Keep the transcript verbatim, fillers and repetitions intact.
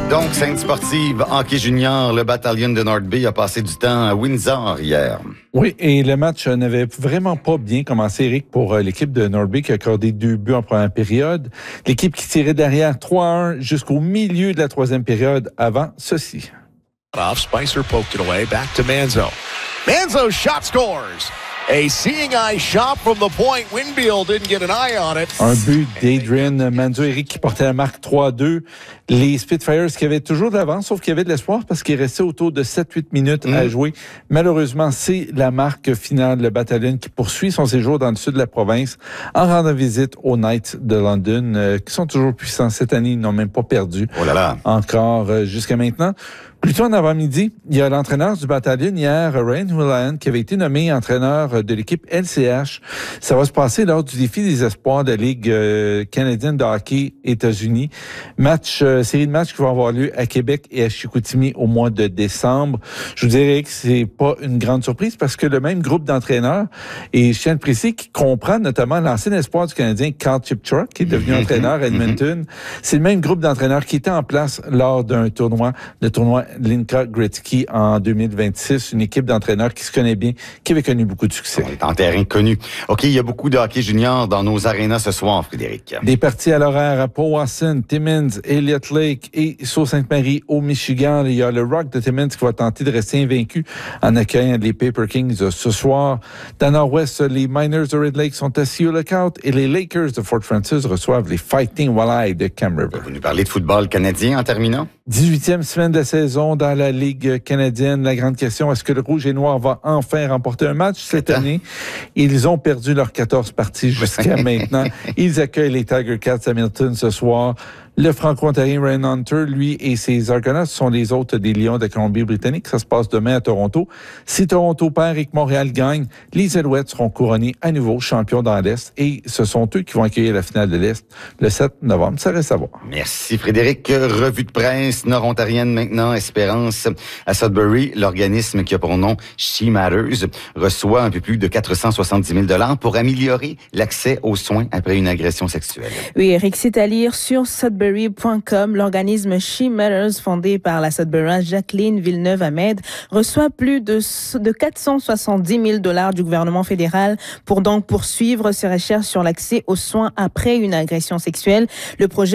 Donc, scène sportive, hockey junior, le bataillon de North Bay a passé du temps à Windsor hier. Oui, et le match n'avait vraiment pas bien commencé, Eric, pour l'équipe de North Bay qui a accordé deux buts en première période. L'équipe qui tirait derrière trois à un jusqu'au milieu de la troisième période avant ceci. Spicer poked it away, back to Manzo. Manzo's shot scores. A seeing eye shot from the point. Winfield didn't get an eye on it. Un but d'Adrian Manzo, Eric, qui portait la marque trois à deux. Les Spitfires qui avaient toujours de l'avance, sauf qu'il y avait de l'espoir parce qu'il restait autour de sept huit minutes mmh. à jouer. Malheureusement, c'est la marque finale, le bataillon qui poursuit son séjour dans le sud de la province en rendant visite aux Knights de London, euh, qui sont toujours puissants. Cette année, ils n'ont même pas perdu. Oh là là. Encore euh, jusqu'à maintenant. Plus tôt en avant-midi, il y a l'entraîneur du bataillon hier, Ryan Whelan, qui avait été nommé entraîneur de l'équipe L C H. Ça va se passer lors du défi des espoirs de la Ligue euh, canadienne de hockey États-Unis. Match, euh, série de matchs qui vont avoir lieu à Québec et à Chicoutimi au mois de décembre. Je vous dirais que c'est pas une grande surprise parce que le même groupe d'entraîneurs, et je tiens à le préciser, qui comprend notamment l'ancien espoir du Canadien, Carl Chipchuk, qui est devenu mm-hmm. entraîneur à Edmonton. Mm-hmm. C'est le même groupe d'entraîneurs qui était en place lors d'un tournoi, le tournoi Linka Gretzky en deux mille vingt-six, une équipe d'entraîneurs qui se connaît bien, qui avait connu beaucoup de succès. On est en terrain connu. OK, il y a beaucoup de hockey junior dans nos arénas ce soir, Frédéric. Des parties à l'horaire à Powassan, Timmins, Elliott Lake et Sault-Sainte-Marie au Michigan. Il y a le Rock de Timmins qui va tenter de rester invaincu en accueillant les Paper Kings ce soir. Dans le nord-ouest, les Miners de Red Lake sont assis au lookout et les Lakers de Fort Frances reçoivent les Fighting Walleye de Cam River. Vous nous parlez de football canadien en terminant? dix-huitième semaine de la saison dans la Ligue canadienne. La grande question, est-ce que le Rouge et Noir va enfin remporter un match cette Attends. année? Ils ont perdu leurs quatorze parties jusqu'à maintenant. Ils accueillent les Tiger Cats Hamilton ce soir. Le Franco-Ontarien Ryan Hunter, lui et ses Argonauts sont les autres des Lions de Colombie-Britannique. Ça se passe demain à Toronto. Si Toronto perd et que Montréal gagne, les Alouettes seront couronnés à nouveau champions dans l'Est et ce sont eux qui vont accueillir la finale de l'Est le sept novembre. Ça reste à voir. Merci Frédéric. Revue de presse nord-ontarienne maintenant, Espérance à Sudbury. L'organisme qui a pour nom She Matters reçoit un peu plus de quatre cent soixante-dix mille dollars pour améliorer l'accès aux soins après une agression sexuelle. Oui, Eric, c'est à lire sur Sudbury point com. L'organisme She Matters, fondé par la Sudbury Jacqueline Villeneuve-Ahmed, reçoit plus de, de quatre cent soixante-dix mille dollars du gouvernement fédéral pour donc poursuivre ses recherches sur l'accès aux soins après une agression sexuelle. Le projet